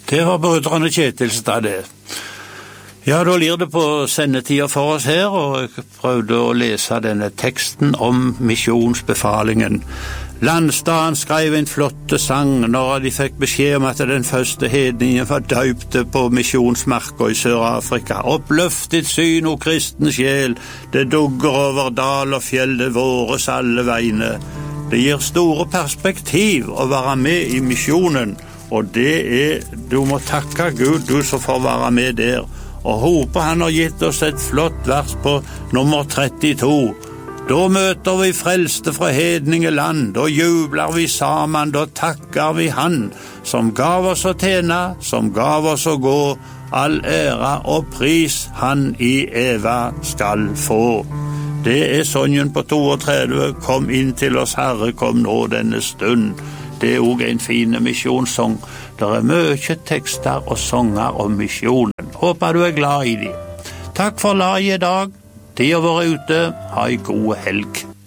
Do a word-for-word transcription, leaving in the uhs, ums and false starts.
Det var brødrene Kjetilstad det. Ja, da lir det på sendetida for oss her, og jeg prøvde å lese denne teksten om misjonsbefalingen. Landstaden skrev en flotte sang når de fikk beskjed om at den første hedningen var døypte på misjonsmarka i Sør-Afrika. Oppløftet syn og kristen sjel, det dugger over dal og fjell, det våres alle vegne. Det gir store perspektiv å være med i misjonen, og det er, du må takke Gud, du som får være med der. Og håper han har gitt oss et flott vers på nummer trettito. Da møter vi frelste fra hedninge land, da jubler vi sammen, da takker vi han, som gav oss å tjene, som gav oss å gå, all ære og pris han i eva skal få. Det er sangen på trettito, kom inn til oss Herre, kom nå denne stund. Det er også en fin misjonssang. Det er mye tekster og sanger om misjonen. Håper du er glad i dem. Takk for laget i dag. De har vært ute. Ha en god helg.